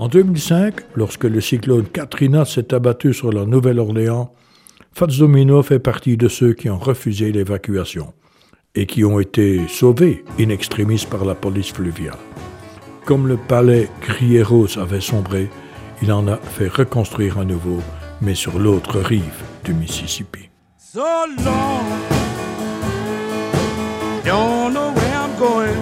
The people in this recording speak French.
En 2005, lorsque le cyclone Katrina s'est abattu sur la Nouvelle-Orléans, Fats Domino fait partie de ceux qui ont refusé l'évacuation et qui ont été sauvés in extremis par la police fluviale. Comme le palais Grieros avait sombré, il en a fait reconstruire à nouveau, mais sur l'autre rive du Mississippi. So long, don't know where I'm going.